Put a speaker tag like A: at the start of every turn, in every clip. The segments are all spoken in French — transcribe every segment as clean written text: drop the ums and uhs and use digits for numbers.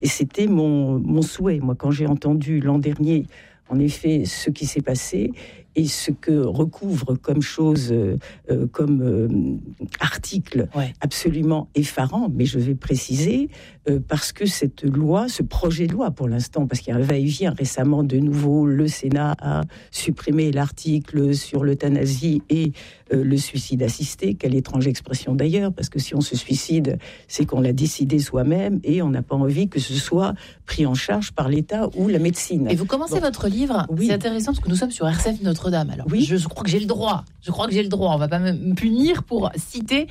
A: Et c'était mon souhait. Moi, quand j'ai entendu l'an dernier, en effet, ce qui s'est passé et ce que recouvre comme chose, comme article absolument effarant, mais je vais préciser, parce que cette loi, ce projet de loi pour l'instant, parce qu'il y a un va-et-vient récemment de nouveau, le Sénat a supprimé l'article sur l'euthanasie et le suicide assisté, quelle étrange expression d'ailleurs, parce que si on se suicide, c'est qu'on l'a décidé soi-même et on n'a pas envie que ce soit pris en charge par l'État ou la médecine.
B: Et vous commencez votre livre, c'est intéressant parce que nous sommes sur RCF Notre-Dame. Alors, je crois que j'ai le droit. On va pas me punir pour citer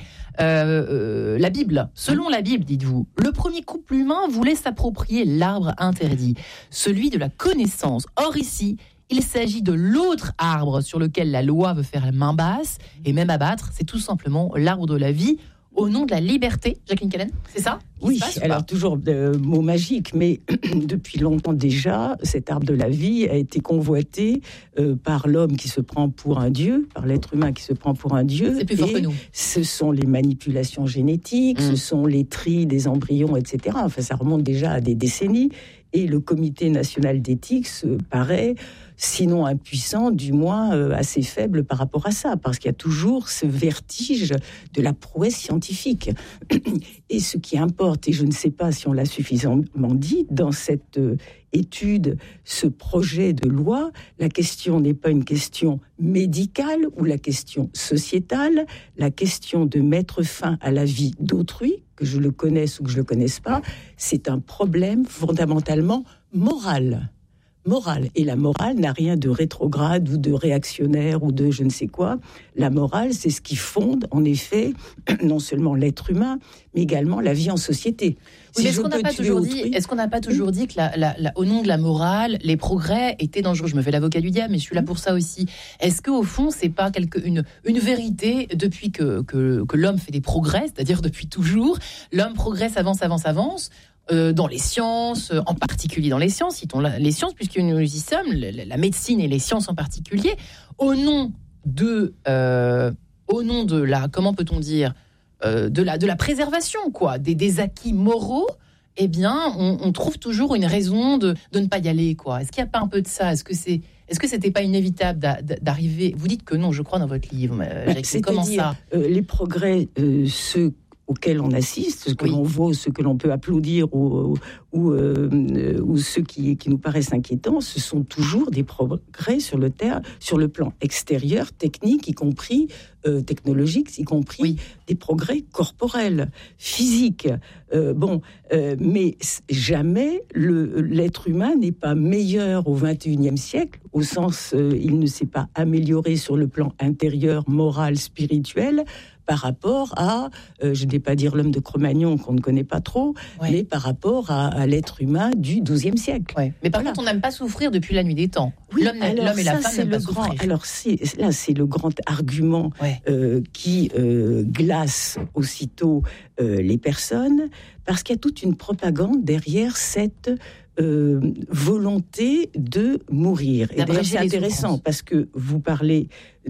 B: la Bible. Selon la Bible, dites-vous, le premier couple humain voulait s'approprier l'arbre interdit, celui de la connaissance. Or ici, il s'agit de l'autre arbre sur lequel la loi veut faire la main basse et même abattre. C'est tout simplement l'arbre de la vie au nom de la liberté. Jacqueline Callen, c'est ça ?
A: Oui, alors toujours mot magique, mais depuis longtemps déjà, cet arbre de la vie a été convoité par l'homme qui se prend pour un dieu, par l'être humain qui se prend pour un dieu.
B: C'est plus fort que nous.
A: Ce sont les manipulations génétiques, ce sont les tris des embryons, etc. Enfin, ça remonte déjà à des décennies. Et le Comité national d'éthique se paraît, sinon impuissant, du moins assez faible par rapport à ça, parce qu'il y a toujours ce vertige de la prouesse scientifique. Et ce qui importe, et je ne sais pas si on l'a suffisamment dit, dans cette étude, ce projet de loi, la question n'est pas une question médicale ou la question sociétale, la question de mettre fin à la vie d'autrui, que je le connaisse ou que je le connaisse pas, c'est un problème fondamentalement moral. Et la morale n'a rien de rétrograde ou de réactionnaire ou de je ne sais quoi. La morale, c'est ce qui fonde, en effet, non seulement l'être humain, mais également la vie en société.
B: Oui, mais est-ce qu'on n'a pas toujours dit que au nom de la morale, les progrès étaient dangereux ? Je me fais l'avocat du diable, mais je suis là pour ça aussi. Est-ce qu'au fond, c'est pas une vérité depuis que l'homme fait des progrès, c'est-à-dire depuis toujours, l'homme progresse, avance dans les sciences, en particulier dans les sciences, citons les sciences, puisque nous y sommes, la médecine et les sciences en particulier, au nom de la, comment peut-on dire, de la préservation, quoi, des acquis moraux, eh bien, on trouve toujours une raison de ne pas y aller, quoi. Est-ce qu'il n'y a pas un peu de ça ? Est-ce que c'était pas inévitable d'arriver ? Vous dites que non, je crois, dans votre livre. Comment ça ?
A: Les progrès, ceux auxquels on assiste, ce que l'on vaut, ce que l'on peut applaudir ou ceux qui nous paraissent inquiétants, ce sont toujours des progrès sur le plan extérieur, technique, y compris technologique, y compris des progrès corporels, physiques. Mais jamais l'être humain n'est pas meilleur au XXIe siècle, au sens il ne s'est pas amélioré sur le plan intérieur, moral, spirituel, par rapport à, je ne vais pas dire l'homme de Cro-Magnon qu'on ne connaît pas trop, mais par rapport à l'être humain du XIIe siècle.
B: Mais par contre, on n'aime pas souffrir depuis la nuit des temps.
A: Oui,
B: l'homme et la femme n'aiment pas souffrir.
A: Alors c'est le grand argument qui glace aussitôt les personnes, parce qu'il y a toute une propagande derrière cette volonté de mourir. Et d'ailleurs, c'est intéressant parce que vous parlez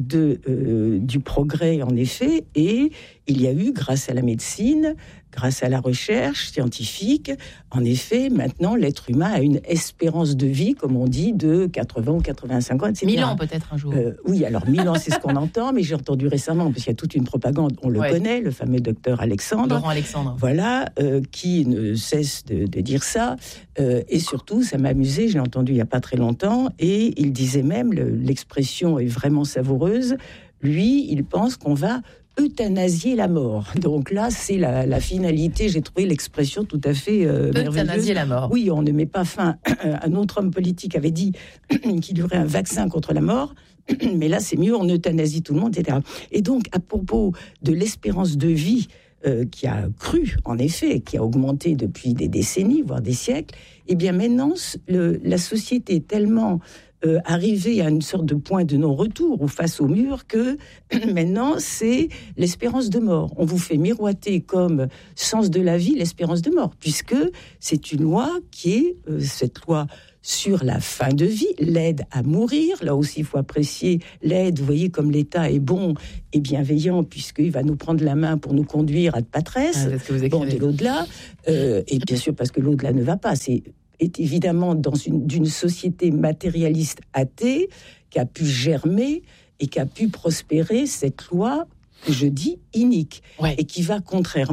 A: du progrès, en effet, et il y a eu, grâce à la médecine, grâce à la recherche scientifique, en effet, maintenant, l'être humain a une espérance de vie, comme on dit, de 80 ou 85 ans, etc.
B: 1000 ans peut-être un jour.
A: Oui, alors 1000 ans, c'est ce qu'on entend, mais j'ai entendu récemment, parce qu'il y a toute une propagande, on le connaît, le fameux docteur Alexandre.
B: Laurent Alexandre.
A: Voilà, qui ne cesse de dire ça. Et surtout, ça m'a amusé, j'ai entendu il n'y a pas très longtemps, et il disait même, l'expression est vraiment savoureuse, lui, il pense qu'on va euthanasier la mort. Donc là, c'est la finalité. J'ai trouvé l'expression tout à fait merveilleuse.
B: Euthanasier la mort.
A: Oui, on ne met pas fin. Un autre homme politique avait dit qu'il y aurait un vaccin contre la mort. Mais là, c'est mieux, on euthanasie tout le monde, etc. Et donc, à propos de l'espérance de vie qui a cru, en effet, qui a augmenté depuis des décennies, voire des siècles, eh bien maintenant, la société est tellement arriver à une sorte de point de non-retour ou face au mur que maintenant c'est l'espérance de mort. On vous fait miroiter comme sens de la vie l'espérance de mort, puisque c'est une loi qui est cette loi sur la fin de vie, l'aide à mourir. Là aussi, il faut apprécier l'aide. Vous voyez comme l'État est bon et bienveillant, puisqu'il va nous prendre la main pour nous conduire à de Patresse, de l'au-delà. Et bien sûr, parce que l'au-delà ne va pas. Est évidemment dans d'une société matérialiste athée qui a pu germer et qui a pu prospérer cette loi que je dis inique, et qui va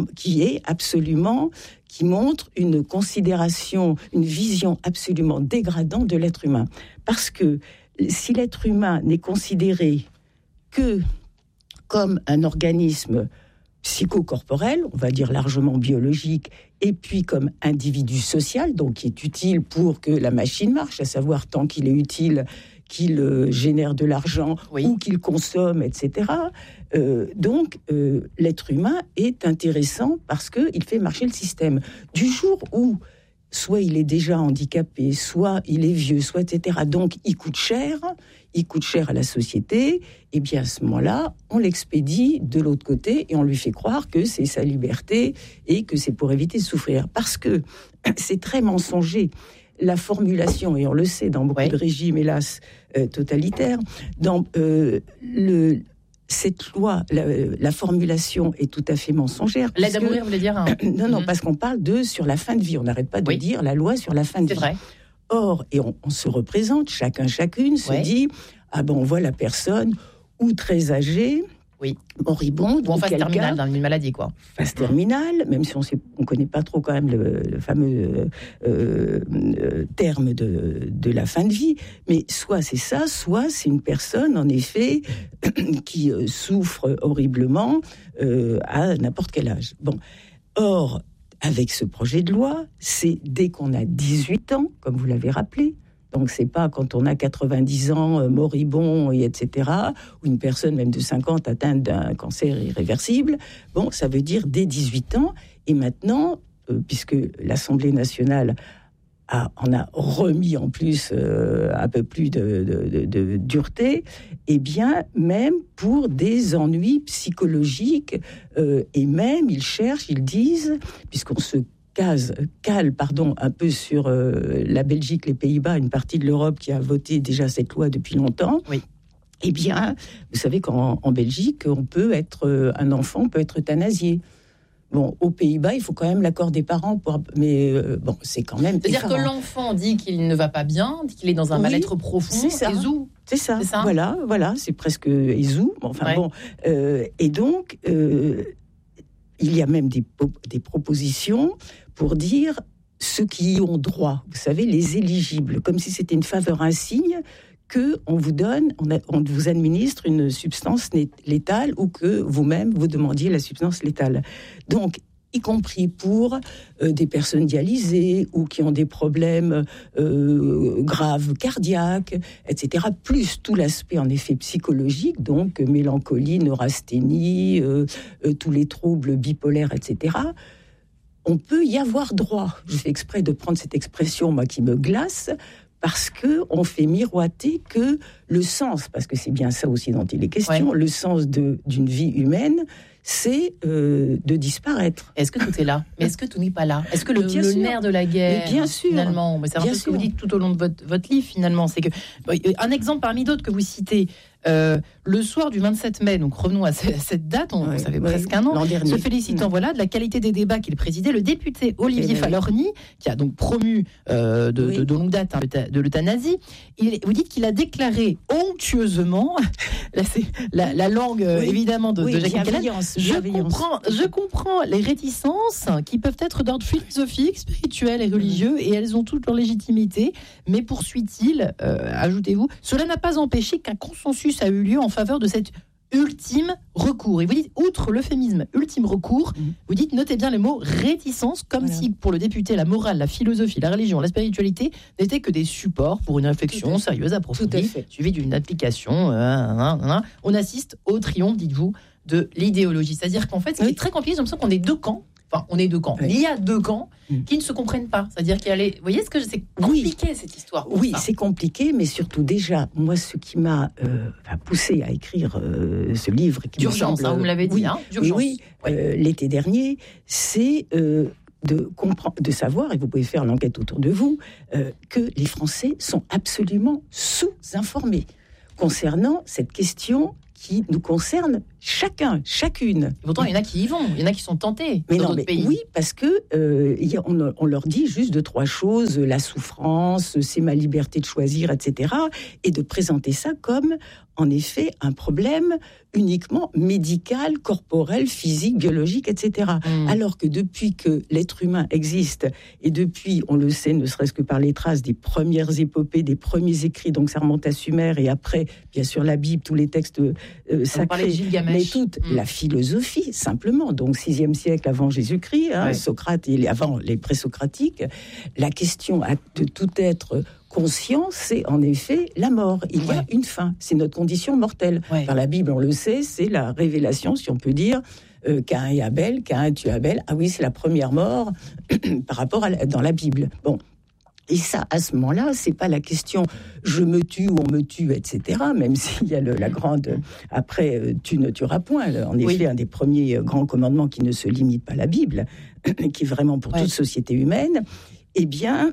A: qui montre une considération, une vision absolument dégradante de l'être humain. Parce que si l'être humain n'est considéré que comme un organisme psychocorporel, on va dire largement biologique, et puis comme individu social, donc qui est utile pour que la machine marche, à savoir tant qu'il est utile, qu'il génère de l'argent ou qu'il consomme, etc. Donc, l'être humain est intéressant parce qu'il fait marcher le système. Du jour où soit il est déjà handicapé, soit il est vieux, soit etc. Donc, il coûte cher à la société, et bien à ce moment-là, on l'expédie de l'autre côté et on lui fait croire que c'est sa liberté et que c'est pour éviter de souffrir. Parce que c'est très mensonger. La formulation, et on le sait dans beaucoup de régimes, hélas, totalitaires, dans cette loi, la formulation est tout à fait mensongère.
B: L'aide à mourir, vous voulez dire
A: Non, parce qu'on parle sur la fin de vie. On n'arrête pas de dire la loi sur la fin de vie.
B: C'est vrai.
A: Or, et on se représente, chacune se dit, on voit la personne ou très âgée, moribonde,
B: ou en phase terminale d'une maladie, quoi.
A: Phase terminale, même si on connaît pas trop quand même le fameux terme de la fin de vie, mais soit c'est ça, soit c'est une personne en effet qui souffre horriblement à n'importe quel âge. Or, avec ce projet de loi, c'est dès qu'on a 18 ans, comme vous l'avez rappelé. Donc, c'est pas quand on a 90 ans, moribond, et etc., ou une personne même de 50 atteinte d'un cancer irréversible. Ça veut dire dès 18 ans. Et maintenant, puisque l'Assemblée nationale en a remis en plus un peu plus de dureté, et bien, même pour des ennuis psychologiques, et même, ils disent, puisqu'on se cale un peu sur la Belgique, les Pays-Bas, une partie de l'Europe qui a voté déjà cette loi depuis longtemps. Eh bien, vous savez qu'en Belgique, un enfant peut être euthanasié. Aux Pays-Bas, il faut quand même l'accord des parents mais c'est quand même.
B: C'est-à-dire que l'enfant dit qu'il ne va pas bien, dit qu'il est dans un mal-être profond.
A: C'est ça. C'est ça. Voilà, c'est presque Ezou. Et donc. Il y a même des propositions pour dire ceux qui y ont droit, vous savez, les éligibles, comme si c'était une faveur insigne qu'on vous donne, on vous administre une substance létale ou que vous-même vous demandiez la substance létale. Donc, y compris pour des personnes dialysées ou qui ont des problèmes graves cardiaques, etc. Plus tout l'aspect en effet psychologique, donc mélancolie, neurasthénie, tous les troubles bipolaires, etc. On peut y avoir droit. Je fais exprès de prendre cette expression, moi, qui me glace, parce qu'on fait miroiter que le sens, parce que c'est bien ça aussi dont il est question, le sens d'une vie humaine, c'est de disparaître.
B: Est-ce que tout est là ? Mais est-ce que tout n'est pas là ? Est-ce que le nerf de la guerre,
A: bien sûr,
B: finalement, c'est un peu ce que vous dites tout au long de votre livre, finalement, c'est que un exemple parmi d'autres que vous citez, le soir du 27 mai, donc revenons à cette date, ça fait presque un an, se félicitant de la qualité des débats qu'il présidait, le député Olivier Falorni, qui a donc promu de longue date de l'euthanasie, vous dites qu'il a déclaré onctueusement, là c'est la langue évidemment de Jacques Calais, je comprends les réticences qui peuvent être d'ordre philosophique, spirituel et religieux, et elles ont toute leur légitimité, mais poursuit-il, ajoutez-vous, cela n'a pas empêché qu'un consensus a eu lieu en faveur de cet ultime recours. Et vous dites, outre l'euphémisme ultime recours, vous dites, notez bien les mots réticence, comme si pour le député, la morale, la philosophie, la religion, la spiritualité n'étaient que des supports pour une réflexion sérieuse, approfondie, suivie d'une application. On assiste au triomphe, dites-vous, de l'idéologie. C'est-à-dire qu'en fait, ce qui est très compliqué, j'ai l'impression qu'on est deux camps. Enfin, on est deux camps. Il y a deux camps qui ne se comprennent pas. C'est-à-dire qu'il y a les... Vous voyez ce que c'est compliqué, cette histoire.
A: Oui, c'est compliqué, mais surtout déjà, moi, ce qui m'a poussé à écrire ce livre...
B: D'urgence, vous me l'avez dit, d'urgence.
A: Oui, l'été dernier, c'est... de savoir, et vous pouvez faire l'enquête autour de vous, que les Français sont absolument sous-informés concernant cette question qui nous concerne chacune.
B: Et pourtant, il y en a qui y vont, il y en a qui sont tentés dans d'autres pays.
A: Oui, parce que on leur dit juste 2-3 choses, la souffrance, c'est ma liberté de choisir, etc. Et de présenter ça comme, en effet, un problème uniquement médical, corporel, physique, biologique, etc. Alors que depuis que l'être humain existe, et depuis, on le sait, ne serait-ce que par les traces des premières épopées, des premiers écrits, donc ça remonte à Sumer, et après, bien sûr, la Bible, tous les textes sacrés, mais toute la philosophie, simplement, donc 6e siècle avant Jésus-Christ, Socrate et avant les présocratiques, la question de tout être conscient, c'est en effet la mort. Il y a une fin, c'est notre condition mortelle. Par la Bible, on le sait, c'est la révélation, si on peut dire, Caïn et Abel, Caïn tue Abel. Ah oui, c'est la première mort par rapport dans la Bible. Bon. Et ça, à ce moment-là, c'est pas la question je me tue ou on me tue, etc. Même s'il y a la grande après tu ne tueras point. En effet, un des premiers grands commandements qui ne se limite pas à la Bible, qui est vraiment pour toute société humaine. Eh bien,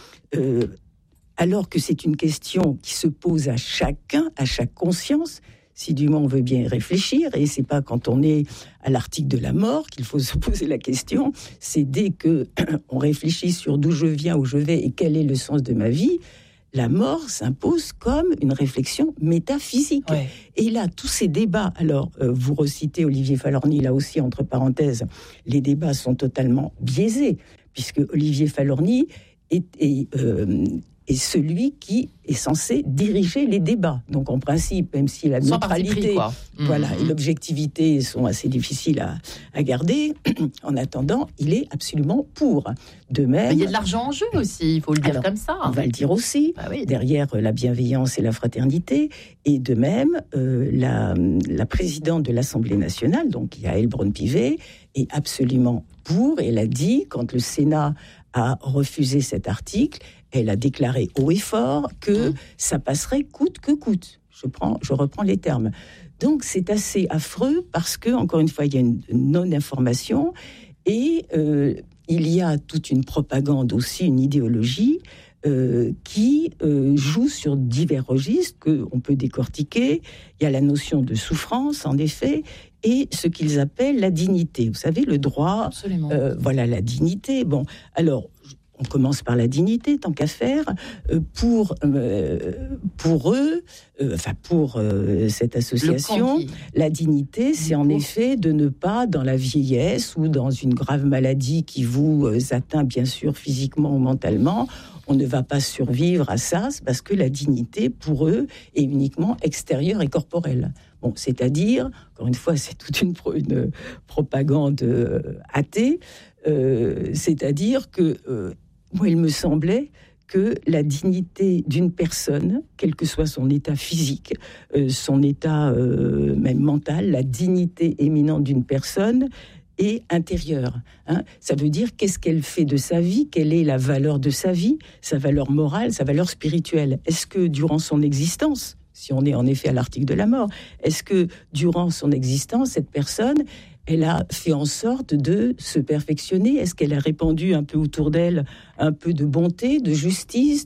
A: alors que c'est une question qui se pose à chacun, à chaque conscience. Si du moins on veut bien y réfléchir, et c'est pas quand on est à l'article de la mort qu'il faut se poser la question, c'est dès que on réfléchit sur d'où je viens, où je vais et quel est le sens de ma vie, la mort s'impose comme une réflexion métaphysique. Et là, tous ces débats, alors vous recitez Olivier Falorni, là aussi entre parenthèses, les débats sont totalement biaisés, puisque Olivier Falorni est celui qui est censé diriger les débats. Donc, en principe, même si la neutralité et l'objectivité sont assez difficiles à garder, en attendant, il est absolument pour. De même...
B: Il y a de l'argent en jeu aussi, il faut le dire comme ça.
A: On va le dire aussi, derrière la bienveillance et la fraternité. Et de même, la présidente de l'Assemblée nationale, donc Yaël Braun-Pivet, est absolument pour. Elle a dit, quand le Sénat a refusé cet article, elle a déclaré haut et fort que ça passerait coûte que coûte. Je reprends les termes. Donc c'est assez affreux parce que, encore une fois, il y a une non-information et il y a toute une propagande aussi, une idéologie qui joue sur divers registres qu'on peut décortiquer. Il y a la notion de souffrance, en effet, et ce qu'ils appellent la dignité. Vous savez, le droit, la dignité. Bon, alors... On commence par la dignité, tant qu'à faire. Pour eux, pour cette association, la dignité, c'est en effet de ne pas, dans la vieillesse ou dans une grave maladie qui vous atteint bien sûr physiquement ou mentalement, on ne va pas survivre à ça, parce que la dignité, pour eux, est uniquement extérieure et corporelle. Bon, c'est-à-dire, encore une fois, c'est toute une propagande athée, c'est-à-dire que... moi, il me semblait que la dignité d'une personne, quel que soit son état physique, son état même mental, la dignité éminente d'une personne est intérieure. Ça veut dire qu'est-ce qu'elle fait de sa vie, quelle est la valeur de sa vie, sa valeur morale, sa valeur spirituelle. Est-ce que durant son existence, si on est en effet à l'article de la mort, est-ce que durant son existence, cette personne... elle a fait en sorte de se perfectionner? Est-ce qu'elle a répandu un peu autour d'elle un peu de bonté, de justice,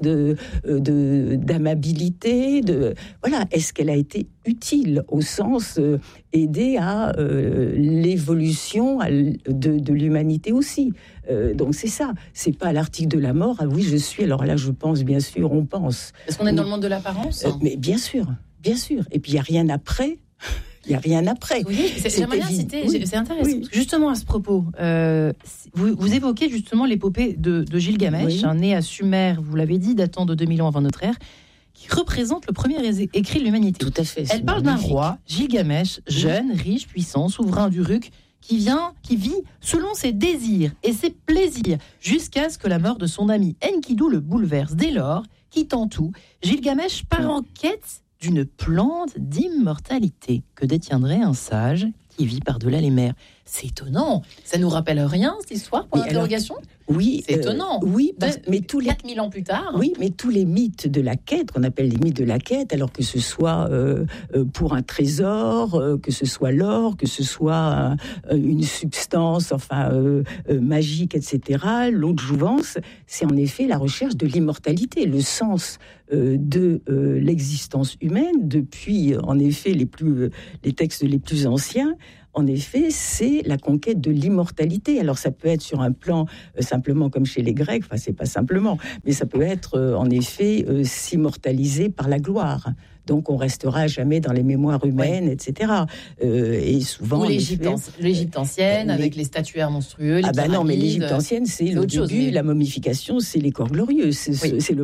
A: d'amabilité, voilà. Est-ce qu'elle a été utile au sens aider à l'évolution de l'humanité aussi? Donc c'est ça. C'est pas l'article de la mort. Ah oui, je suis. Alors là, je pense bien sûr. On pense.
B: Est-ce qu'on est dans le monde de l'apparence?
A: Mais bien sûr, bien sûr. Et puis il y a rien après. Il n'y a rien après.
B: Oui, j'aimerais bien citer, c'est intéressant. Oui. Justement, à ce propos, vous évoquez justement l'épopée de Gilgamesh, né à Sumer, vous l'avez dit, datant de 2000 ans avant notre ère, qui représente le premier écrit de l'humanité.
A: Tout à fait.
B: Elle parle d'un roi, Gilgamesh, jeune, riche, puissant, souverain d'Uruk, qui vit selon ses désirs et ses plaisirs, jusqu'à ce que la mort de son ami Enkidu le bouleverse. Dès lors, quittant tout, Gilgamesh part en quête d'une plante d'immortalité que détiendrait un sage qui vit par-delà les mers. C'est étonnant. Ça nous rappelle rien, cette histoire, pour l'interrogation ?
A: Oui,
B: c'est étonnant.
A: Oui, mais tous les
B: 4000 ans plus tard.
A: Oui, mais tous les mythes de la quête, qu'on appelle les mythes de la quête, alors que ce soit pour un trésor, que ce soit l'or, que ce soit une substance, magique, etc. L'eau de jouvence, c'est en effet la recherche de l'immortalité, le sens de l'existence humaine depuis, en effet, les textes les plus anciens. En effet, c'est la conquête de l'immortalité. Alors, ça peut être sur un plan simplement comme chez les Grecs, c'est pas simplement, mais ça peut être en effet s'immortaliser par la gloire. Donc, on restera jamais dans les mémoires humaines, etc. Et souvent,
B: ou l'Égypte ancienne, avec les statuaires monstrueux, les pyramides.
A: Non, mais l'Égypte ancienne, c'est le début, la momification, c'est les corps glorieux. C'est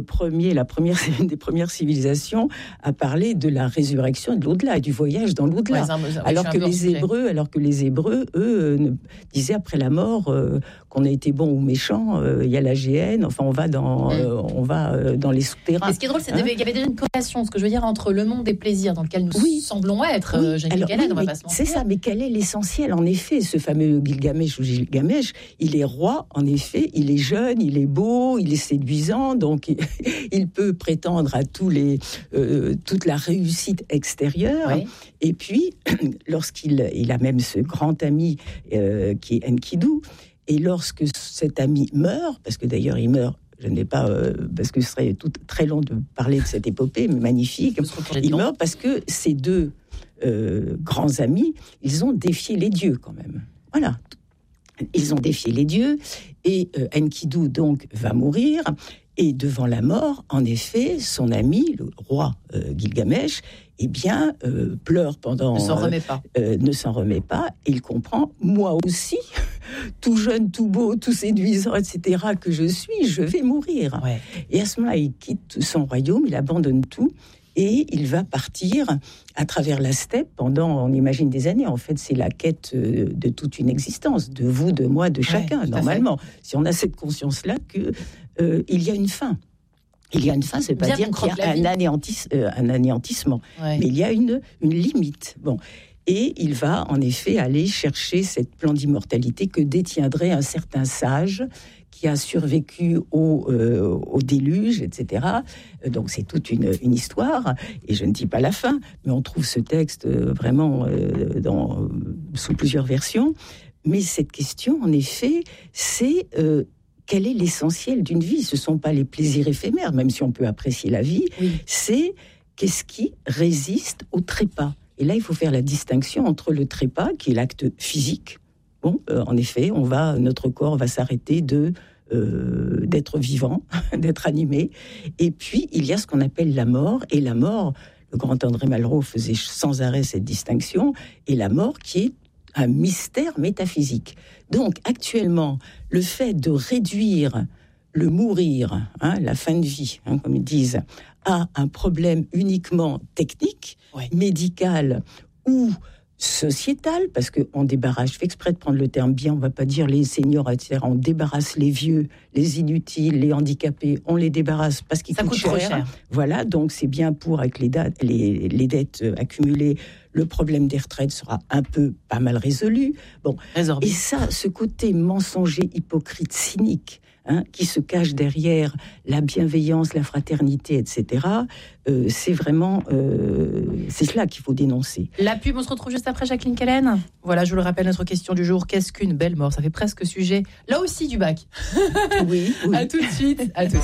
A: une des premières civilisations à parler de la résurrection de l'au-delà et du voyage dans l'au-delà. Alors que les Hébreux, eux, disaient après la mort qu'on a été bon ou méchant, il y a la géhenne. Enfin, on va dans les souterrains.
B: Et ce qui est drôle, c'est qu'il y avait déjà une corrélation, ce que je veux dire, entre le monde des plaisirs dans lequel nous semblons être, Janine Kalen, on va pas se mentir.
A: C'est ça, mais quel est l'essentiel ? En effet, ce fameux Gilgamesh ou Gilgamesh, il est roi, en effet, il est jeune, il est beau, il est séduisant, donc il peut prétendre à toute la réussite extérieure. Oui. Et puis, lorsqu'il a même ce grand ami qui est Enkidu, et lorsque cet ami meurt, parce que d'ailleurs il meurt, je n'ai pas, parce que ce serait très long de parler de cette épopée, mais magnifique. Il meurt parce que ces deux grands amis, ils ont défié les dieux quand même. Voilà. Ils ont défié les dieux, et Enkidu donc va mourir. Et devant la mort, en effet, son ami, le roi Gilgamesh, pleure pendant...
B: Ne s'en remet pas.
A: Ne s'en remet pas. Et il comprend, moi aussi, tout jeune, tout beau, tout séduisant, etc., que je suis, je vais mourir. Ouais. Et à ce moment-là, il quitte son royaume, il abandonne tout, et il va partir à travers la steppe pendant, on imagine, des années. En fait, c'est la quête de toute une existence, de vous, de moi, de chacun, normalement. Si on a cette conscience-là qu'il y a une fin. Il y a une fin, ça ne veut pas dire qu'il y a un anéantissement. Ouais. Mais il y a une limite. Bon. Et il va, en effet, aller chercher cette plan d'immortalité que détiendrait un certain sage qui a survécu au déluge, etc. Donc c'est toute une histoire, et je ne dis pas la fin, mais on trouve ce texte vraiment sous plusieurs versions. Mais cette question, en effet, c'est quel est l'essentiel d'une vie ? Ce ne sont pas les plaisirs éphémères, même si on peut apprécier la vie, c'est qu'est-ce qui résiste au trépas. Et là, il faut faire la distinction entre le trépas, qui est l'acte physique. Bon, en effet, notre corps va s'arrêter d'être vivant, d'être animé. Et puis, il y a ce qu'on appelle la mort. Et la mort, le grand André Malraux faisait sans arrêt cette distinction, et la mort qui est un mystère métaphysique. Donc, actuellement, le fait de réduire le mourir, la fin de vie, comme ils disent, à un problème uniquement technique, médical ou sociétal, parce qu'on débarrasse, je fais exprès de prendre le terme bien, on ne va pas dire les seniors, etc. On débarrasse les vieux, les inutiles, les handicapés, on les débarrasse parce qu'ils coûtent cher. Voilà, donc c'est bien pour, avec les dettes accumulées, le problème des retraites sera pas mal résolu. Bon, résorbé. Et ça, ce côté mensonger, hypocrite, cynique, qui se cache derrière la bienveillance, la fraternité, etc., c'est vraiment... c'est cela qu'il faut dénoncer.
B: La pub, on se retrouve juste après, Jacqueline Kellen. Voilà, je vous le rappelle, notre question du jour, qu'est-ce qu'une belle mort ? Ça fait presque sujet, là aussi, du bac.
A: Oui.
B: À tout de suite.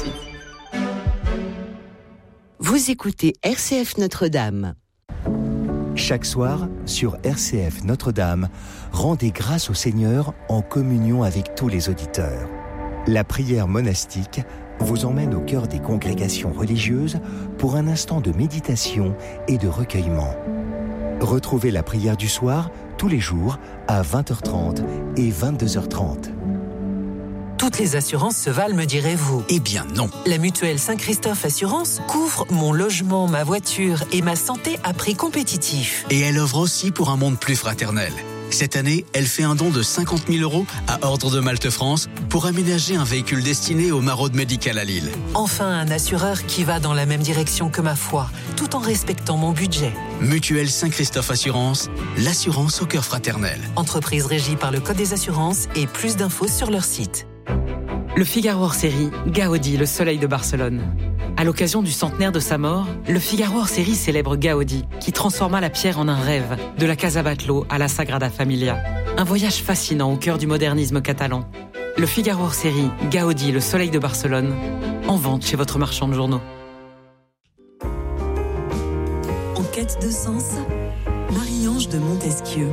C: Vous écoutez RCF Notre-Dame.
D: Chaque soir, sur RCF Notre-Dame, rendez grâce au Seigneur en communion avec tous les auditeurs. La prière monastique vous emmène au cœur des congrégations religieuses pour un instant de méditation et de recueillement. Retrouvez la prière du soir tous les jours à 20h30 et 22h30.
C: Toutes les assurances se valent, me direz-vous?
E: Eh bien non.
C: La mutuelle Saint-Christophe Assurance couvre mon logement, ma voiture et ma santé à prix compétitif.
E: Et elle offre aussi pour un monde plus fraternel. Cette année, elle fait un don de 50 000 € à Ordre de Malte France pour aménager un véhicule destiné aux maraudes médicales à Lille.
C: Enfin, un assureur qui va dans la même direction que ma foi, tout en respectant mon budget.
E: Mutuelle Saint-Christophe Assurance, l'assurance au cœur fraternel.
C: Entreprise régie par le Code des assurances et plus d'infos sur leur site.
F: Le Figaro hors série, Gaudi, le soleil de Barcelone. À l'occasion du centenaire de sa mort, le Figaro hors série célèbre Gaudi, qui transforma la pierre en un rêve, de la Casa Batlló à la Sagrada Familia. Un voyage fascinant au cœur du modernisme catalan. Le Figaro hors série, Gaudi, le soleil de Barcelone, en vente chez votre marchand de journaux.
C: En quête de sens, Marie-Ange de Montesquieu.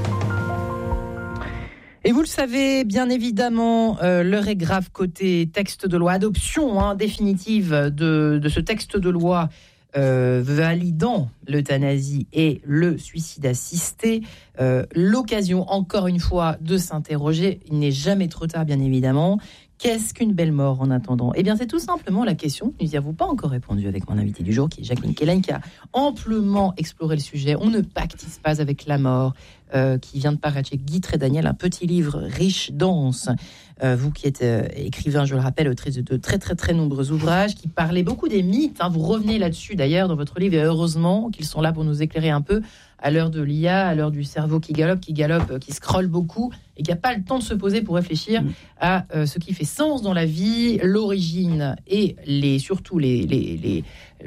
B: Et vous le savez, bien évidemment, l'heure est grave côté texte de loi, adoption définitive de ce texte de loi validant l'euthanasie et le suicide assisté. L'occasion, encore une fois, de s'interroger. Il n'est jamais trop tard, bien évidemment. Qu'est-ce qu'une belle mort en attendant ? Eh bien, c'est tout simplement la question que nous n'y avons pas encore répondu avec mon invité du jour, qui est Jacqueline Kellen, qui a amplement exploré le sujet. On ne pactise pas avec la mort, qui vient de paraître chez Guy Trédaniel, un petit livre riche, dense. Vous qui êtes écrivain, je le rappelle, autrice de très très très nombreux ouvrages, qui parlaient beaucoup des mythes. Vous revenez là-dessus d'ailleurs dans votre livre, et heureusement qu'ils sont là pour nous éclairer un peu à l'heure de l'IA, à l'heure du cerveau qui galope, qui scrolle beaucoup et qui n'a pas le temps de se poser pour réfléchir à ce qui fait sens dans la vie, l'origine et surtout le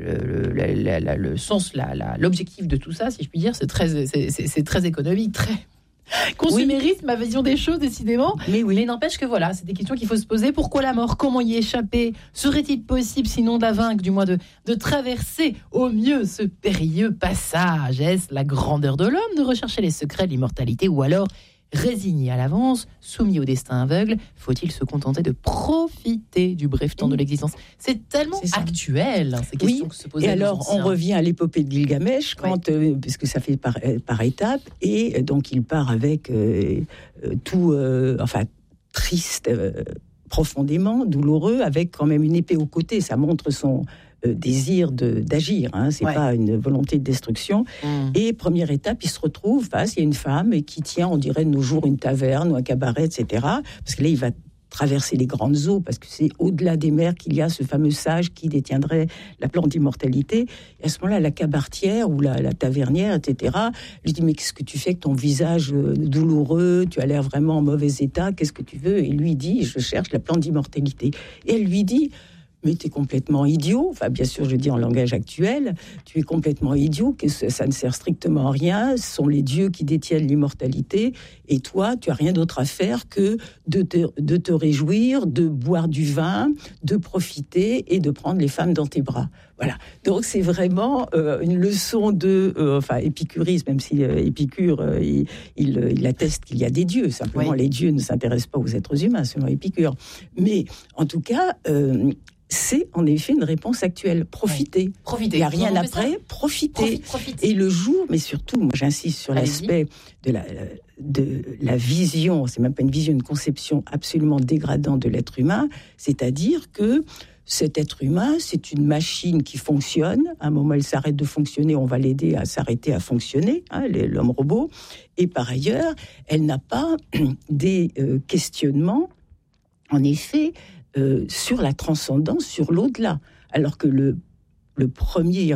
B: sens, l'objectif de tout ça, si je puis dire. C'est très économique, très consumériste, ma vision des choses, décidément. Mais n'empêche que voilà, c'est des questions qu'il faut se poser. Pourquoi la mort ? Comment y échapper ? Serait-il possible, sinon de la vaincre, du moins de traverser au mieux ce périlleux passage ? Est-ce la grandeur de l'homme de rechercher les secrets de l'immortalité, ou alors, résigné à l'avance, soumis au destin aveugle, faut-il se contenter de profiter du bref temps de l'existence ? C'est tellement actuel, ces questions que se posaient.
A: Et alors, on revient à l'épopée de Gilgamesh, puisque ça fait par étapes, et donc il part avec triste, profondément douloureux, avec quand même une épée au côté. Ça montre son désir d'agir, c'est pas une volonté de destruction. Et première étape, il se retrouve face à une femme qui tient, on dirait de nos jours, une taverne ou un cabaret, etc. Parce que là, il va traverser les grandes eaux, parce que c'est au-delà des mers qu'il y a ce fameux sage qui détiendrait la plante d'immortalité. Et à ce moment-là, la cabaretière ou la tavernière, etc., lui dit « Mais qu'est-ce que tu fais avec ton visage douloureux ? Tu as l'air vraiment en mauvais état, qu'est-ce que tu veux ?» Et lui dit « Je cherche la plante d'immortalité. » Et elle lui dit « Mais tu es complètement idiot. » Enfin, bien sûr, je dis en langage actuel, tu es complètement idiot, que ça ne sert strictement à rien. Ce sont les dieux qui détiennent l'immortalité. Et toi, tu n'as rien d'autre à faire que de te réjouir, de boire du vin, de profiter et de prendre les femmes dans tes bras. Voilà. Donc, c'est vraiment une leçon épicurisme, même si Épicure, il atteste qu'il y a des dieux. Simplement, les dieux ne s'intéressent pas aux êtres humains, selon Épicure. Mais, en tout cas, c'est en effet une réponse actuelle. Profitez. Il n'y a rien après, profitez. Et le jour, mais surtout, moi j'insiste sur l'aspect de la vision, c'est même pas une vision, une conception absolument dégradante de l'être humain, c'est-à-dire que cet être humain, c'est une machine qui fonctionne. À un moment, elle s'arrête de fonctionner, on va l'aider à s'arrêter à fonctionner, l'homme-robot. Et par ailleurs, elle n'a pas des questionnements, en effet, sur la transcendance, sur l'au-delà. Alors que le premier,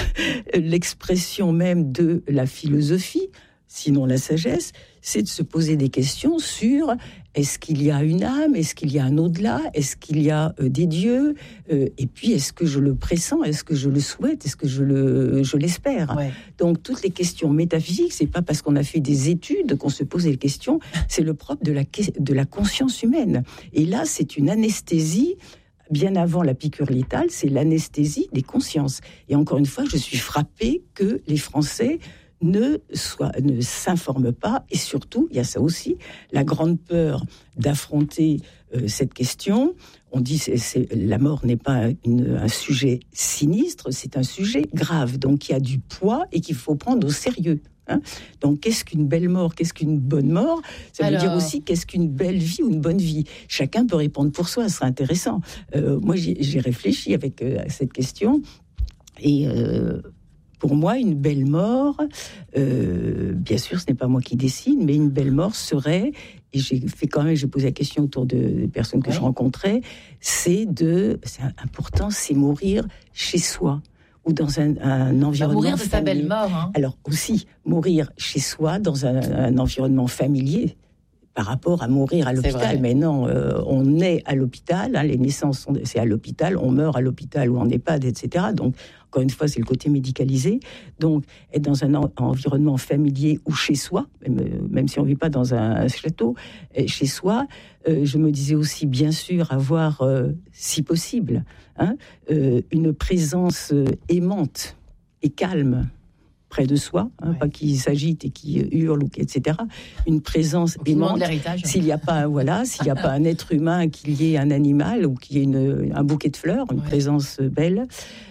A: l'expression même de la philosophie, sinon la sagesse, c'est de se poser des questions sur est-ce qu'il y a une âme, est-ce qu'il y a un au-delà, est-ce qu'il y a des dieux, et puis est-ce que je le pressens, est-ce que je le souhaite, est-ce que je l'espère. Donc toutes les questions métaphysiques, c'est pas parce qu'on a fait des études qu'on se pose des questions, c'est le propre de la conscience humaine. Et là, c'est une anesthésie. Bien avant la piqûre létale, c'est l'anesthésie des consciences. Et encore une fois, je suis frappée que les Français ne s'informent pas, et surtout, il y a ça aussi, la grande peur d'affronter cette question. On dit que la mort n'est pas un sujet sinistre, c'est un sujet grave, donc il y a du poids et qu'il faut prendre au sérieux. Donc, qu'est-ce qu'une belle mort ? Qu'est-ce qu'une bonne mort ? Ça veut dire aussi qu'est-ce qu'une belle vie ou une bonne vie ? Chacun peut répondre pour soi, ce serait intéressant. Moi, j'ai réfléchi à cette question et pour moi, une belle mort, bien sûr, ce n'est pas moi qui décide, mais une belle mort serait, et j'ai posé la question autour des personnes que je rencontrais, c'est important, c'est mourir chez soi ou dans un environnement
B: mourir de sa belle mort. Hein.
A: Alors aussi, mourir chez soi dans un environnement familier, par rapport à mourir à l'hôpital. Mais non, on naît à l'hôpital, les naissances, c'est à l'hôpital, on meurt à l'hôpital ou en EHPAD, etc. Donc, encore une fois, c'est le côté médicalisé. Donc, être dans un environnement familier ou chez soi, même si on ne vit pas dans un château, chez soi, je me disais aussi, bien sûr, avoir, si possible, une présence aimante et calme près de soi, pas qui s'agite et qui hurle, etc. Une présence aimante. S'il n'y a pas, un être humain, qu'il y ait un animal ou qu'il y ait un bouquet de fleurs, une présence belle.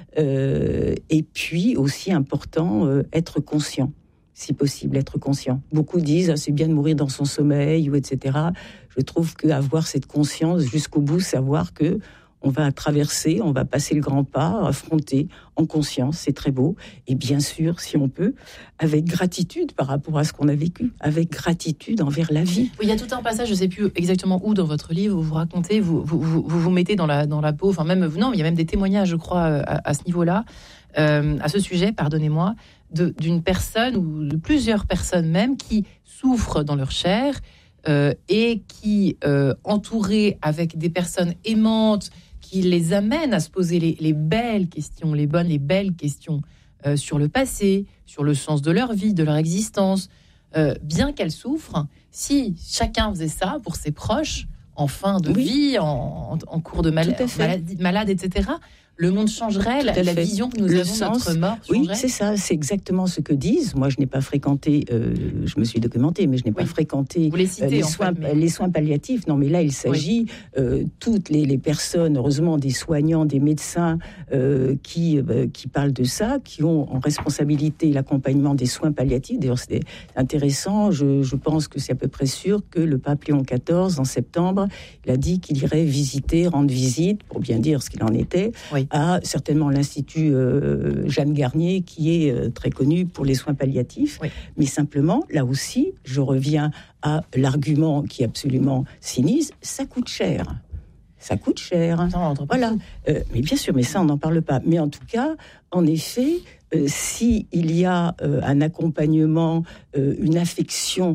A: Et puis aussi important, être conscient, si possible, être conscient. Beaucoup disent c'est bien de mourir dans son sommeil, ou etc. Je trouve qu'avoir cette conscience jusqu'au bout, savoir que on va traverser, on va passer le grand pas, affronter en conscience, c'est très beau. Et bien sûr, si on peut, avec gratitude par rapport à ce qu'on a vécu, avec gratitude envers la vie.
B: Oui, il y a tout un passage, je ne sais plus exactement où dans votre livre, où vous racontez, vous mettez dans la peau, enfin même, non, il y a même des témoignages, je crois, à ce niveau-là, à ce sujet, pardonnez-moi, d'une personne ou de plusieurs personnes même qui souffrent dans leur chair et qui, entourées avec des personnes aimantes, qui les amène à se poser les belles questions, les belles questions sur le passé, sur le sens de leur vie, de leur existence. Bien qu'elles souffrent, si chacun faisait ça pour ses proches, en fin de vie, en cours de malade, etc., le monde changerait, la vision que nous avons de notre mort changerait.
A: Oui, c'est ça, c'est exactement ce que disent. Moi, je n'ai pas fréquenté, je me suis documentée, mais je n'ai pas fréquenté les soins palliatifs. Non, mais là, il s'agit toutes les personnes, heureusement, des soignants, des médecins qui parlent de ça, qui ont en responsabilité l'accompagnement des soins palliatifs. D'ailleurs, c'est intéressant. Je pense que c'est à peu près sûr que le pape Léon XIV, en septembre, il a dit qu'il irait rendre visite, pour bien dire ce qu'il en était, à certainement l'Institut Jeanne Garnier, qui est très connu pour les soins palliatifs. Oui. Mais simplement, là aussi, je reviens à l'argument qui est absolument sinistre, ça coûte cher. Ça coûte cher. Voilà. Mais bien sûr, mais ça, on n'en parle pas. Mais en tout cas, en effet, s'il y a un accompagnement, une affection,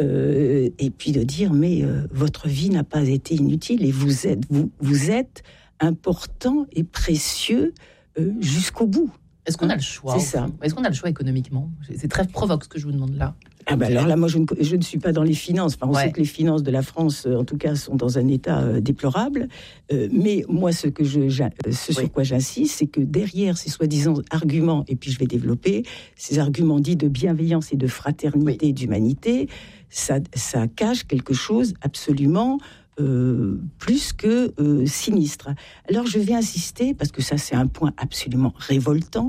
A: et puis de dire, mais votre vie n'a pas été inutile et vous êtes important et précieux jusqu'au bout.
B: Est-ce qu'on a le choix?
A: C'est ça.
B: Est-ce qu'on a le choix économiquement? C'est très provoque ce que je vous demande là.
A: Alors là, moi, je ne suis pas dans les finances. Enfin, on sait que les finances de la France, en tout cas, sont dans un état déplorable. Mais moi, ce sur quoi j'insiste, c'est que derrière ces soi-disant arguments, et puis je vais développer, ces arguments dits de bienveillance et de fraternité et d'humanité, ça cache quelque chose absolument plus que sinistre. Alors je vais insister, parce que ça c'est un point absolument révoltant,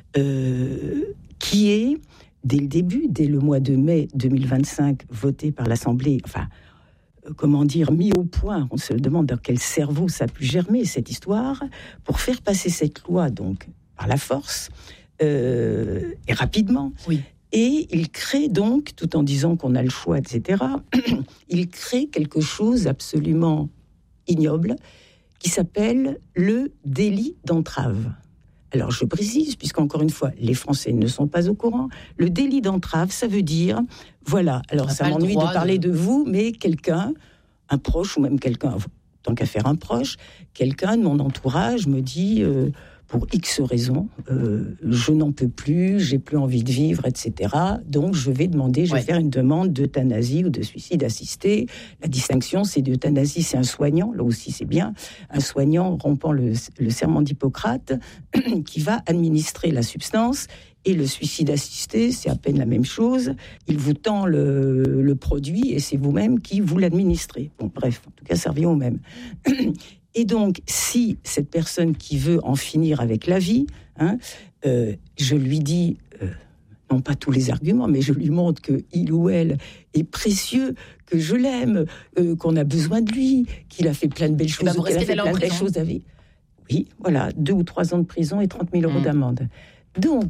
A: qui est, dès le début, dès le mois de mai 2025, voté par l'Assemblée, mis au point, on se demande dans quel cerveau ça a pu germer cette histoire, pour faire passer cette loi, donc, par la force, et rapidement. Oui. Et il crée donc, tout en disant qu'on a le choix, etc., il crée quelque chose d'absolument ignoble qui s'appelle le délit d'entrave. Alors je précise, puisqu'encore une fois, les Français ne sont pas au courant, le délit d'entrave, ça veut dire, voilà, alors ça m'ennuie de parler de vous, mais quelqu'un, un proche ou même quelqu'un, tant qu'à faire un proche, quelqu'un de mon entourage me dit... pour X raisons, je n'en peux plus, j'ai plus envie de vivre, etc. Donc, je vais faire une demande d'euthanasie ou de suicide assisté. La distinction, c'est d'euthanasie, c'est un soignant, là aussi c'est bien, un soignant rompant le serment d'Hippocrate qui va administrer la substance. Et le suicide assisté, c'est à peine la même chose. Il vous tend le produit et c'est vous-même qui vous l'administrez. Bon, bref, en tout cas, ça revient au même. Et donc, si cette personne qui veut en finir avec la vie, je lui dis, non pas tous les arguments, mais je lui montre qu'il ou elle est précieux, que je l'aime, qu'on a besoin de lui, qu'il a fait plein de belles choses, qu'il a fait plein de belles choses à vie. Oui, voilà, 2 ou 3 ans de prison et 30 000 euros d'amende. Donc,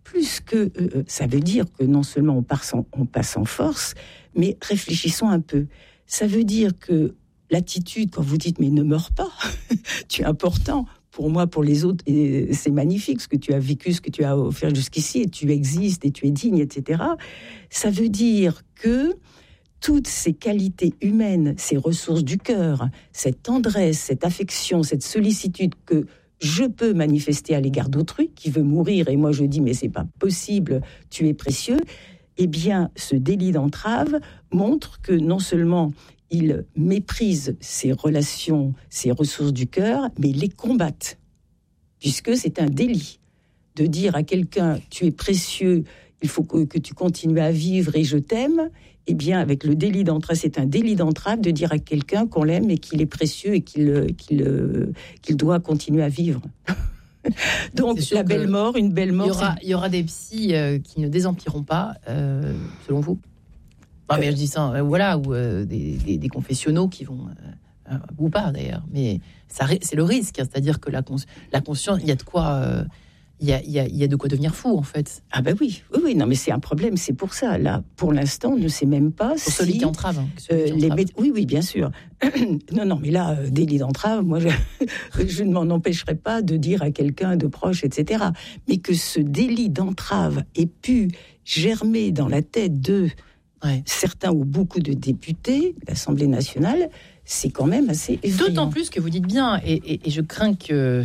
A: plus que ça veut dire que non seulement on passe en force, mais réfléchissons un peu. Ça veut dire que l'attitude, quand vous dites « mais ne meurs pas », tu es important pour moi, pour les autres, et c'est magnifique ce que tu as vécu, ce que tu as offert jusqu'ici, et tu existes, et tu es digne, etc. Ça veut dire que toutes ces qualités humaines, ces ressources du cœur, cette tendresse, cette affection, cette sollicitude que je peux manifester à l'égard d'autrui qui veut mourir, et moi je dis mais c'est pas possible, tu es précieux, eh bien ce délit d'entrave montre que non seulement il méprise ses relations, ses ressources du cœur, mais il les combatte, puisque c'est un délit de dire à quelqu'un tu es précieux, il faut que tu continues à vivre et je t'aime. Eh bien, avec le délit d'entrave, c'est un délit d'entrave de dire à quelqu'un qu'on l'aime et qu'il est précieux et qu'il doit continuer à vivre. Donc, une belle mort.
B: Il y aura des psys qui ne désempireront pas, selon vous. Non, mais je dis ça, ou des confessionnaux qui vont, ou pas d'ailleurs. Mais c'est le risque, c'est-à-dire que la conscience, il y a de quoi. Il y a de quoi devenir fou, en fait.
A: Ah ben oui, non, mais c'est un problème, c'est pour ça. Là, pour l'instant, on ne sait même pas
B: pour celui qui entrave.
A: Oui, bien sûr. Non, mais là, délit d'entrave, moi, je ne m'en empêcherai pas de dire à quelqu'un de proche, etc. Mais que ce délit d'entrave ait pu germer dans la tête de certains ou beaucoup de députés de l'Assemblée nationale, c'est quand même assez effrayant.
B: D'autant plus que vous dites bien, et je crains que...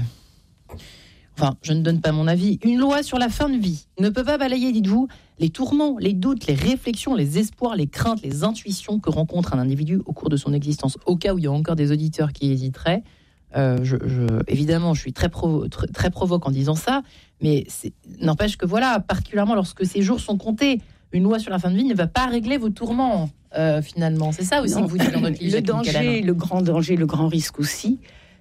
B: Enfin, je ne donne pas mon avis. Une loi sur la fin de vie ne peut pas balayer, dites-vous, les tourments, les doutes, les réflexions, les espoirs, les craintes, les intuitions que rencontre un individu au cours de son existence. Au cas où il y a encore des auditeurs qui hésiteraient, évidemment, je suis très provoque en disant ça, mais n'empêche que voilà, particulièrement lorsque ces jours sont comptés, une loi sur la fin de vie ne va pas régler vos tourments, finalement. C'est ça aussi que vous dites dans notre livre.
A: Le danger, le grand danger, le grand risque aussi...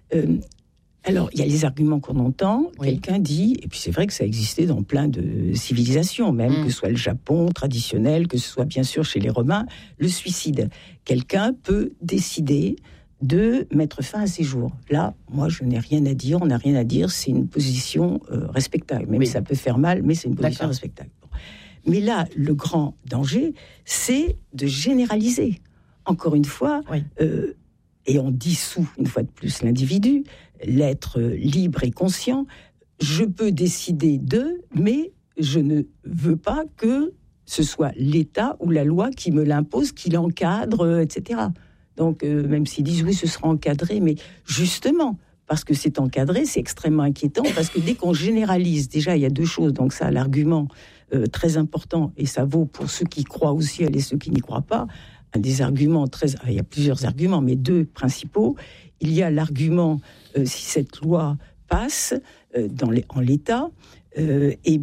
A: Alors, il y a les arguments qu'on entend. Oui. Quelqu'un dit, et puis c'est vrai que ça existait dans plein de civilisations, même que ce soit le Japon traditionnel, que ce soit bien sûr chez les Romains, le suicide. Quelqu'un peut décider de mettre fin à ses jours. Là, moi, je n'ai rien à dire, on n'a rien à dire, c'est une position respectable. Même si ça peut faire mal, mais c'est une position respectable. Bon. Mais là, le grand danger, c'est de généraliser. Encore une fois, et on dissout une fois de plus l'individu, l'être libre et conscient, je peux décider mais je ne veux pas que ce soit l'État ou la loi qui me l'impose, qui l'encadre, etc. Donc, même s'ils disent oui, ce sera encadré, mais justement, parce que c'est encadré, c'est extrêmement inquiétant, parce que dès qu'on généralise, déjà, il y a deux choses, donc ça, l'argument très important, et ça vaut pour ceux qui croient au ciel et ceux qui n'y croient pas, un des arguments il y a plusieurs arguments, mais deux principaux. Il y a l'argument, si cette loi passe en l'état, il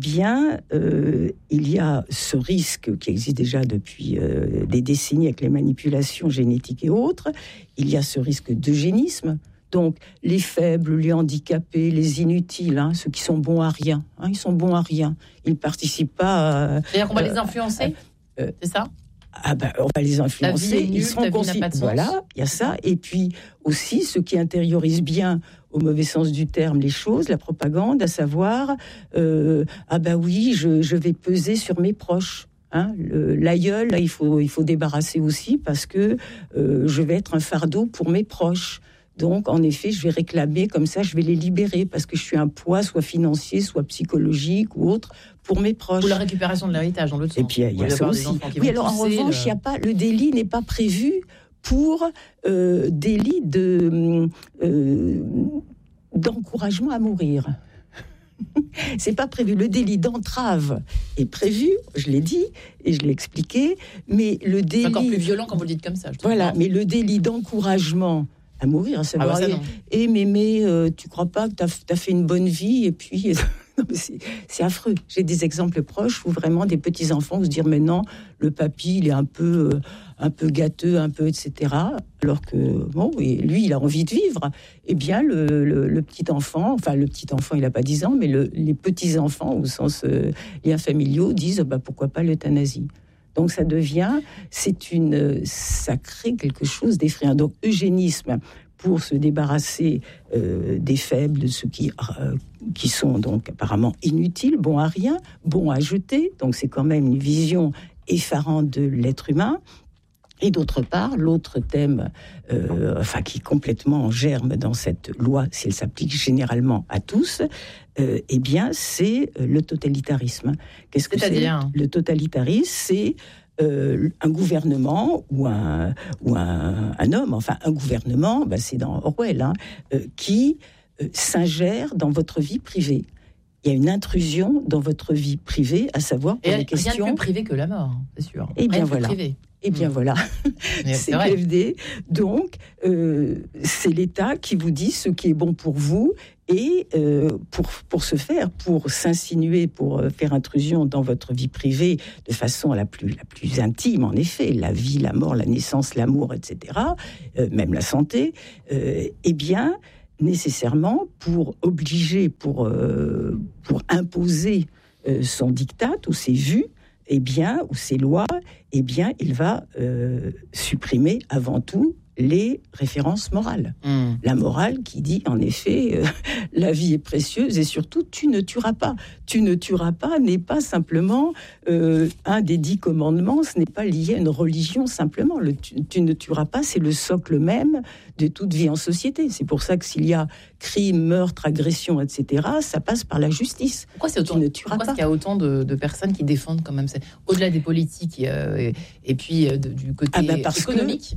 A: y a ce risque qui existe déjà depuis des décennies avec les manipulations génétiques et autres. Il y a ce risque d'eugénisme. Donc, les faibles, les handicapés, les inutiles, ceux qui sont bons à rien, ils sont bons à rien. Ils ne participent pas...
B: C'est-à-dire qu'on va les influencer, c'est ça ?
A: On va les influencer, ils seront conscients. Voilà, il y a ça. Et puis aussi, ceux qui intériorisent bien, au mauvais sens du terme, les choses, la propagande, à savoir, je vais peser sur mes proches. L'aïeul, là, il faut débarrasser aussi parce que je vais être un fardeau pour mes proches. Donc, en effet, je vais réclamer, comme ça, je vais les libérer parce que je suis un poids, soit financier, soit psychologique ou autre, pour mes proches.
B: Ou la récupération de l'héritage, dans l'autre sens.
A: Et puis, il y a ça aussi. Oui, alors, en revanche, le délit n'est pas prévu pour délit d'encouragement à mourir. C'est pas prévu. Le délit d'entrave est prévu, je l'ai dit et je l'ai expliqué, mais le délit...
B: C'est encore plus violent quand vous le dites comme ça.
A: Voilà, mais le délit d'encouragement à mourir, à savoir, mémé, tu crois pas que t'as fait une bonne vie, et puis... Non, mais c'est affreux. J'ai des exemples proches où vraiment des petits-enfants se dire, mais non, le papy, il est un peu gâteux, un peu, etc. Alors que, lui, il a envie de vivre. Eh bien, le petit-enfant, il n'a pas 10 ans, mais les petits-enfants, au sens liens familiaux, disent, pourquoi pas l'euthanasie. Donc ça crée quelque chose d'effrayant. Donc eugénisme pour se débarrasser des faibles, de ceux qui sont donc apparemment inutiles, bons à rien, bons à jeter. Donc c'est quand même une vision effarante de l'être humain. Et d'autre part, l'autre thème, qui est complètement en germe dans cette loi, si elle s'applique généralement à tous, c'est le totalitarisme. Qu'est-ce que c'est ? Le totalitarisme, c'est un gouvernement ou un homme, un gouvernement, c'est dans Orwell, qui s'ingère dans votre vie privée. Il y a une intrusion dans votre vie privée, à savoir pour les questions...
B: Rien de plus privé que la mort, c'est sûr.
A: Et bien voilà. Voilà, c'est KFD. Donc, c'est l'État qui vous dit ce qui est bon pour vous et pour s'insinuer, pour faire intrusion dans votre vie privée de façon la plus intime, en effet, la vie, la mort, la naissance, l'amour, etc., même la santé, nécessairement pour obliger, pour imposer son diktat ou ses vues, ou ses lois, il va supprimer avant tout les références morales. La morale qui dit, en effet, la vie est précieuse et surtout, tu ne tueras pas. Tu ne tueras pas n'est pas simplement un des 10 commandements, ce n'est pas lié à une religion simplement. Tu ne tueras pas, c'est le socle même de toute vie en société. C'est pour ça que s'il y a crime, meurtre, agression, etc., ça passe par la justice.
B: Pourquoi est-ce qu'il y a autant de personnes qui défendent quand même, au-delà des politiques et puis du côté économique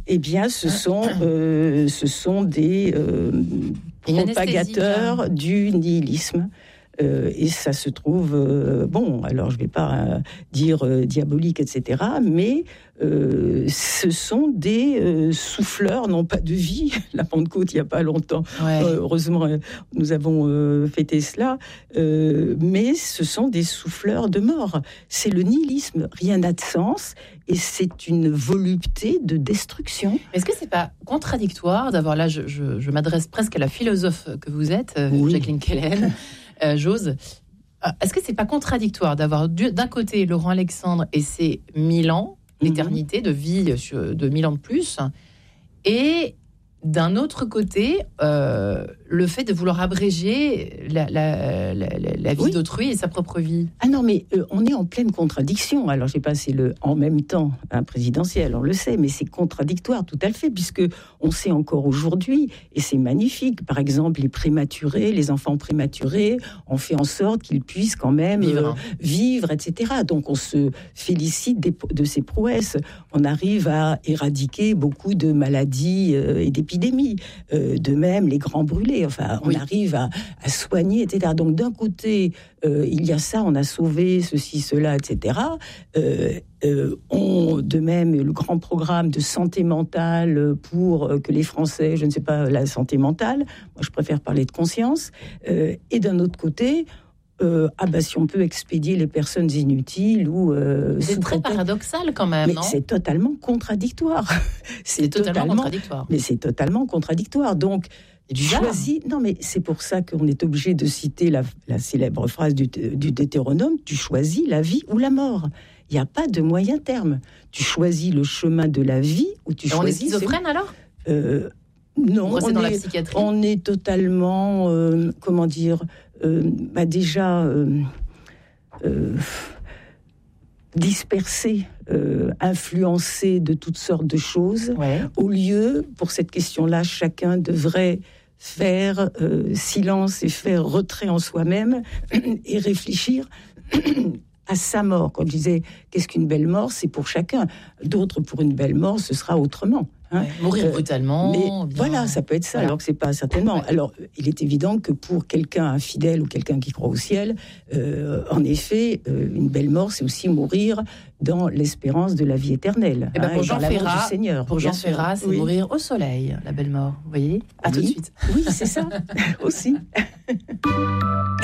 A: ce sont des propagateurs du nihilisme. Et ça se trouve, alors je ne vais pas dire diabolique, etc., mais ce sont des souffleurs, non pas de vie. La Pentecôte, il n'y a pas longtemps, heureusement, nous avons fêté cela, mais ce sont des souffleurs de mort. C'est le nihilisme, rien n'a de sens, et c'est une volupté de destruction.
B: Est-ce que ce n'est pas contradictoire d'avoir, là, je m'adresse presque à la philosophe que vous êtes, Jacqueline Kellen, j'ose. Est-ce que c'est pas contradictoire d'avoir d'un côté Laurent Alexandre et ses 1000 ans d'éternité, de vie de 1000 ans de plus, et d'un autre côté le fait de vouloir abréger la vie d'autrui et sa propre vie?
A: Ah non, mais on est en pleine contradiction. Alors j'ai passé le en même temps présidentiel, on le sait, mais c'est contradictoire tout à fait, puisque on sait encore aujourd'hui, et c'est magnifique, par exemple les prématurés, les enfants prématurés, on fait en sorte qu'ils puissent quand même vivre, etc. Donc on se félicite de ces prouesses. On arrive à éradiquer beaucoup de maladies et d'épidémies. De même, les grands brûlés. On arrive à soigner, etc. Donc d'un côté, il y a ça, on a sauvé ceci, cela, etc. De même, le grand programme de santé mentale pour que les Français, je ne sais pas, la santé mentale, moi je préfère parler de conscience. Et d'un autre côté, si on peut expédier les personnes inutiles ou
B: c'est très paradoxal quand même,
A: mais
B: non ?
A: c'est totalement contradictoire.
B: C'est totalement contradictoire.
A: Mais c'est totalement contradictoire. Donc, non, mais c'est pour ça qu'on est obligé de citer la célèbre phrase du Deutéronome, tu choisis la vie ou la mort. Il n'y a pas de moyen terme. Tu choisis le chemin de la vie ou tu choisis...
B: On est schizophrène alors ?
A: Non,
B: dans la psychiatrie.
A: On est totalement, dispersé, influencé de toutes sortes de choses. Au lieu, pour cette question-là, chacun devrait faire silence et faire retrait en soi-même et réfléchir à sa mort. Quand je disais qu'est-ce qu'une belle mort, c'est pour chacun. D'autres, pour une belle mort, ce sera autrement.
B: Mourir brutalement.
A: Mais voilà, ça peut être ça, alors que c'est pas certainement. Ouais. Alors, il est évident que pour quelqu'un infidèle ou quelqu'un qui croit au ciel, en effet, une belle mort, c'est aussi mourir dans l'espérance de la vie éternelle.
B: Et pour Jean Ferrat,
A: Seigneur,
B: pour Jean Ferrat, c'est mourir au soleil, la belle mort. Vous voyez ? À tout de suite.
A: Oui, c'est ça aussi.